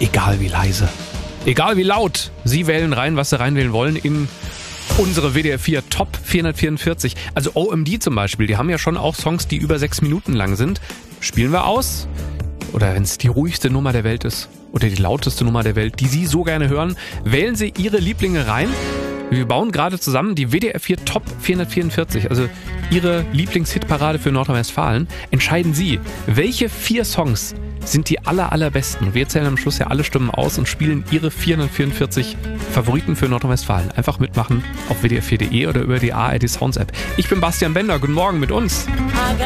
egal wie leise, egal wie laut. Sie wählen rein, was Sie reinwählen wollen in unsere WDR 4 Top 444. Also OMD zum Beispiel, die haben ja schon auch Songs, die über 6 Minuten lang sind. Spielen wir aus? Oder wenn es die ruhigste Nummer der Welt ist oder die lauteste Nummer der Welt, die Sie so gerne hören, wählen Sie Ihre Lieblinge rein. Wir bauen gerade zusammen die WDR 4 Top 444, also Ihre Lieblingshitparade für Nordrhein-Westfalen. Entscheiden Sie, welche 4 Songs sind die allerbesten. Wir zählen am Schluss ja alle Stimmen aus und spielen Ihre 444 Favoriten für Nordrhein-Westfalen. Einfach mitmachen auf wdr4.de oder über die ARD Sounds App. Ich bin Bastian Bender, guten Morgen mit uns.